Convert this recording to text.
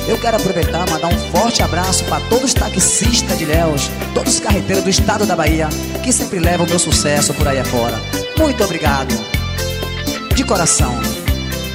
Eu quero aproveitar e mandar um forte abraço para todos os taxistas de Ilhéus, todos os carreteiros do estado da Bahia, que sempre levam o meu sucesso por aí afora. Muito obrigado, de coração.